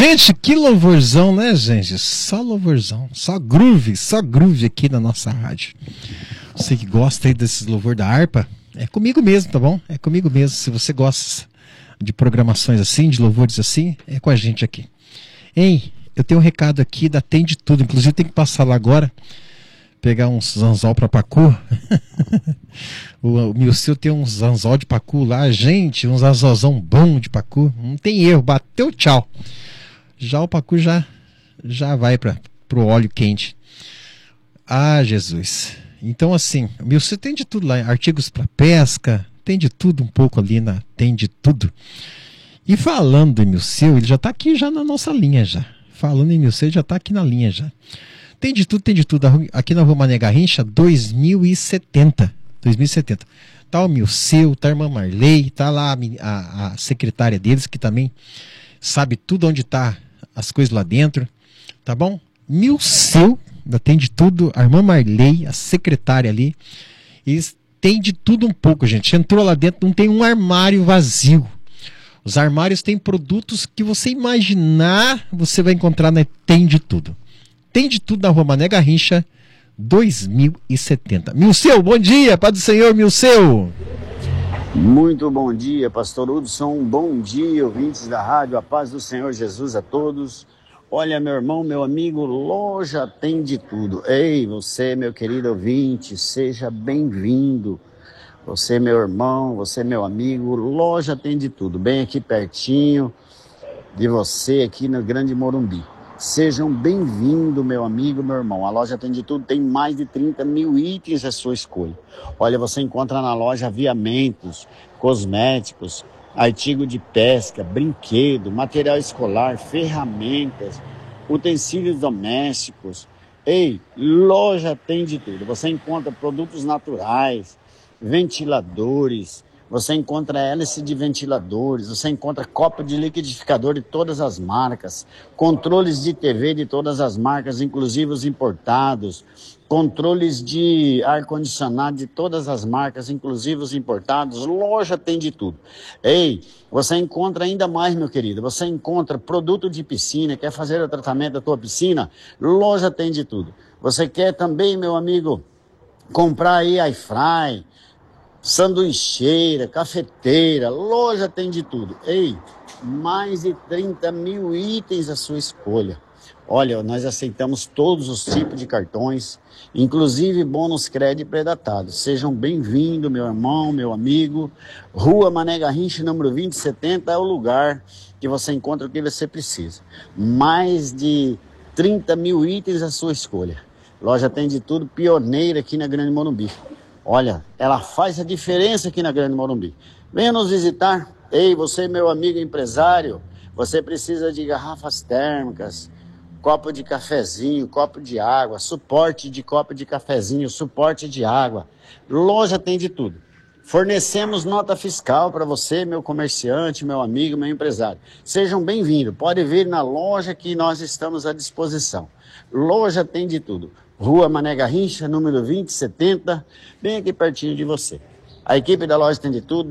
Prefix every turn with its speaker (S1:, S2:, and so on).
S1: Gente, que louvorzão, né, gente? Só louvorzão, só groove aqui na nossa rádio. Você que gosta aí desses louvor da harpa, é comigo mesmo, tá bom? É comigo mesmo. Se você gosta de programações assim, de louvores assim, é com a gente aqui. Hein, eu tenho um recado aqui da Tem de Tudo. Inclusive tem que passar lá agora, pegar uns anzol pra pacu. O Milceu tem uns anzol de pacu lá. Gente, uns anzolzão bom de pacu. Não tem erro, bateu, tchau. Já o pacu já vai pro óleo quente. Ah, Jesus. Então assim, o Milceu tem de tudo lá. Artigos para pesca, tem de tudo um pouco ali Tem de Tudo. E falando em Milceu, ele já tá aqui já na nossa linha já. Falando em Milceu, ele já tá aqui na linha já. Tem de tudo. Aqui na Rua Mané Garrincha, 2070. Tá o Milceu, tá a irmã Marley, tá lá a secretária deles, que também sabe tudo onde tá as coisas lá dentro, tá bom? Milceu, tem de tudo, a irmã Marley, a secretária ali, eles têm de tudo um pouco, gente. Entrou lá dentro, não tem um armário vazio. Os armários têm produtos que você imaginar, você vai encontrar na Tem de Tudo. Tem de Tudo na Rua Mané Garrincha, 2070. Milceu, bom dia, Pai do Senhor, Milceu.
S2: Muito bom dia, pastor Hudson, bom dia, ouvintes da rádio, a paz do Senhor Jesus a todos. Olha, meu irmão, meu amigo, loja Tem de Tudo. Ei, você, meu querido ouvinte, seja bem-vindo. Você, meu irmão, você, meu amigo, loja Tem de Tudo, bem aqui pertinho de você, aqui no Grande Morumbi. Sejam bem-vindos, meu amigo, meu irmão. A loja Tem de Tudo, tem mais de 30 mil itens à sua escolha. Olha, você encontra na loja aviamentos, cosméticos, artigo de pesca, brinquedo, material escolar, ferramentas, utensílios domésticos. Ei, loja Tem de Tudo. Você encontra produtos naturais, ventiladores, você encontra hélice de ventiladores, você encontra copa de liquidificador de todas as marcas, controles de TV de todas as marcas, inclusive os importados, controles de ar-condicionado de todas as marcas, inclusive os importados. Loja Tem de Tudo. Ei, você encontra ainda mais, meu querido, você encontra produto de piscina, quer fazer o tratamento da tua piscina? Loja Tem de Tudo. Você quer também, meu amigo, comprar aí airfry, sanduicheira, cafeteira, loja Tem de Tudo. Ei, mais de 30 mil itens à sua escolha. Olha, nós aceitamos todos os tipos de cartões, inclusive bônus crédito pré-datado. Sejam bem-vindos, meu irmão, meu amigo. Rua Mané Garrincha, número 2070, é o lugar que você encontra o que você precisa. Mais de 30 mil itens à sua escolha. Loja Tem de Tudo, pioneira aqui na Grande Morumbi. Olha, ela faz a diferença aqui na Grande Morumbi. Venha nos visitar. Ei, você, meu amigo empresário, você precisa de garrafas térmicas, copo de cafezinho, copo de água, suporte de copo de cafezinho, suporte de água. Loja Tem de Tudo. Fornecemos nota fiscal para você, meu comerciante, meu amigo, meu empresário. Sejam bem-vindos. Pode vir na loja que nós estamos à disposição. Loja Tem de Tudo. Rua Mané Garrincha, número 2070, bem aqui pertinho de você. A equipe da loja Tem de Tudo